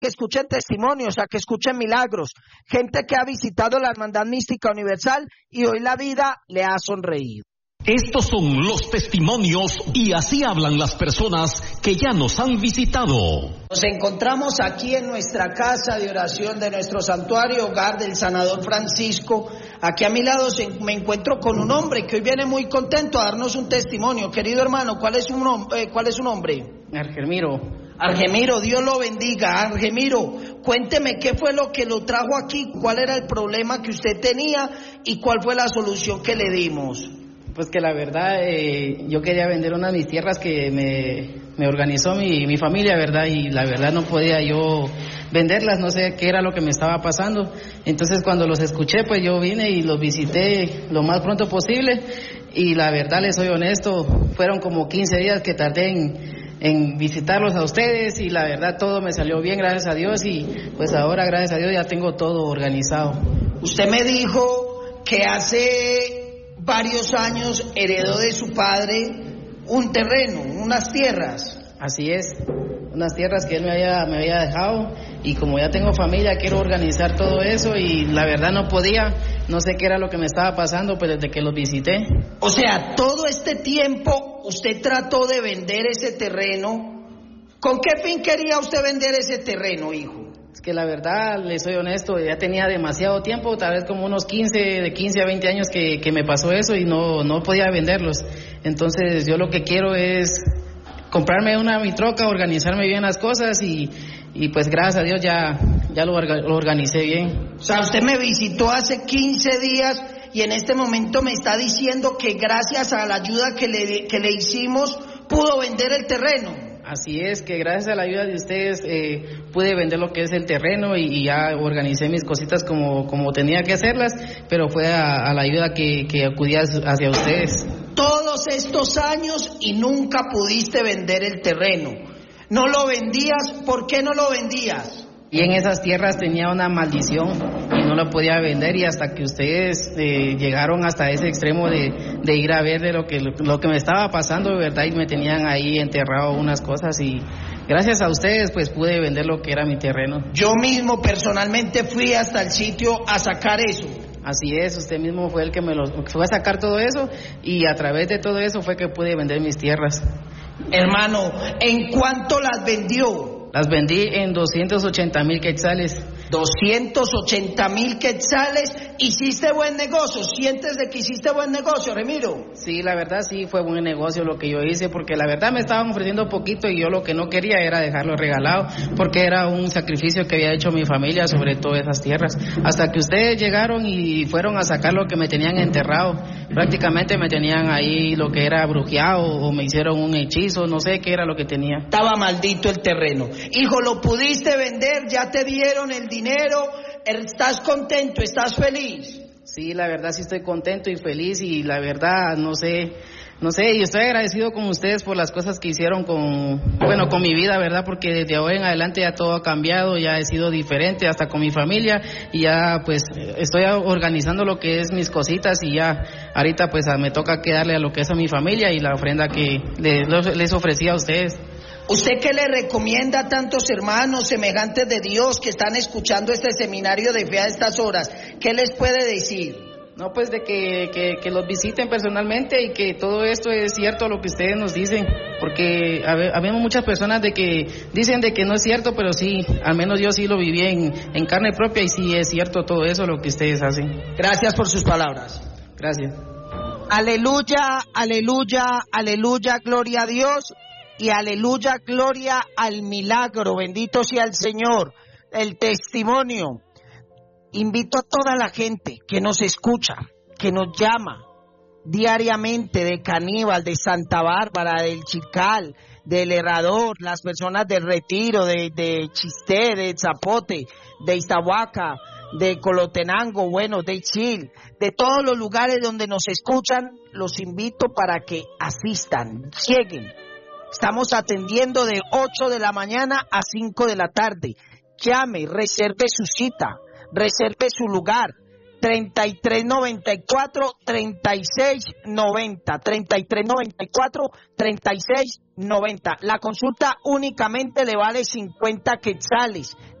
que escuchen testimonios, a que escuchen milagros, gente que ha visitado la Hermandad Mística Universal y hoy la vida le ha sonreído. Estos son los testimonios y así hablan las personas que ya nos han visitado. Nos encontramos aquí en nuestra casa de oración de nuestro santuario, hogar del sanador Francisco. Aquí a mi lado me encuentro con un hombre que hoy viene muy contento a darnos un testimonio. Querido hermano, ¿cuál es su nombre? Argemiro, Dios lo bendiga. Argemiro, cuénteme qué fue lo que lo trajo aquí, cuál era el problema que usted tenía y cuál fue la solución que le dimos. Pues que la verdad, yo quería vender una de mis tierras que me organizó mi familia, ¿verdad? Y la verdad no podía yo venderlas, no sé qué era lo que me estaba pasando. Entonces cuando los escuché, pues yo vine y los visité lo más pronto posible. Y la verdad, les soy honesto, fueron como 15 días que tardé en visitarlos a ustedes y la verdad todo me salió bien, gracias a Dios. Y pues ahora, gracias a Dios, ya tengo todo organizado. Usted me dijo que hace varios años heredó de su padre un terreno, unas tierras. Así es, unas tierras que él me había dejado y como ya tengo familia quiero organizar todo eso y la verdad no podía, no sé qué era lo que me estaba pasando pues desde que los visité. O sea, todo este tiempo usted trató de vender ese terreno. ¿Con qué fin quería usted vender ese terreno, hijo? Es que la verdad, le soy honesto, ya tenía demasiado tiempo, tal vez como unos 15 a 20 años que me pasó eso y no podía venderlos. Entonces yo lo que quiero es comprarme mi troca, organizarme bien las cosas y pues gracias a Dios ya lo organicé bien. O sea, usted me visitó hace 15 días y en este momento me está diciendo que gracias a la ayuda que le hicimos pudo vender el terreno. Así es, que gracias a la ayuda de ustedes pude vender lo que es el terreno y ya organicé mis cositas como tenía que hacerlas, pero fue a la ayuda que acudí hacia ustedes. Todos estos años y nunca pudiste vender el terreno. ¿No lo vendías? ¿Por qué no lo vendías? Y en esas tierras tenía una maldición y no la podía vender y hasta que ustedes llegaron hasta ese extremo de ir a ver de lo que me estaba pasando, de verdad, y me tenían ahí enterrado unas cosas y gracias a ustedes pues pude vender lo que era mi terreno. Yo mismo personalmente fui hasta el sitio a sacar eso. Así es, usted mismo fue el que fue a sacar todo eso y a través de todo eso fue que pude vender mis tierras. Hermano, ¿en cuánto las vendió? Las vendí en 280,000 quetzales. 280,000 quetzales. ¿Hiciste buen negocio? ¿Sientes de que hiciste buen negocio, Remiro? Sí, la verdad sí fue buen negocio lo que yo hice, porque la verdad me estaban ofreciendo poquito y yo lo que no quería era dejarlo regalado, porque era un sacrificio que había hecho mi familia sobre todo esas tierras. Hasta que ustedes llegaron y fueron a sacar lo que me tenían enterrado, prácticamente me tenían ahí lo que era brujeado o me hicieron un hechizo, no sé qué era lo que tenía. Estaba maldito el terreno. Hijo, ¿lo pudiste vender? ¿Ya te dieron el dinero? ¿Estás contento? ¿Estás feliz? Sí, la verdad sí estoy contento y feliz y la verdad no sé, y estoy agradecido con ustedes por las cosas que hicieron con mi vida, ¿verdad? Porque desde hoy en adelante ya todo ha cambiado, ya he sido diferente hasta con mi familia y ya pues estoy organizando lo que es mis cositas y ya ahorita pues me toca quedarle a lo que es a mi familia y la ofrenda que les ofrecí a ustedes. ¿Usted qué le recomienda a tantos hermanos semejantes de Dios que están escuchando este seminario de fe a estas horas? ¿Qué les puede decir? No, pues de que los visiten personalmente y que todo esto es cierto lo que ustedes nos dicen, porque habemos muchas personas de que dicen de que no es cierto, pero sí, al menos yo sí lo viví en carne propia y sí es cierto todo eso lo que ustedes hacen. Gracias por sus palabras. Gracias. Aleluya, aleluya, aleluya, gloria a Dios. Y aleluya, gloria al milagro, bendito sea el Señor, el testimonio. Invito a toda la gente que nos escucha, que nos llama diariamente de Caníbal, de Santa Bárbara, del Chical, del Herrador, las personas del Retiro, de Chisté, de Zapote, de Iztahuaca, de Colotenango, bueno, de Chil, de todos los lugares donde nos escuchan, los invito para que asistan, lleguen. Estamos atendiendo de 8 de la mañana a 5 de la tarde. Llame, reserve su cita, reserve su lugar. 3394-3690, 3394-3690. La consulta únicamente le vale 50 quetzales.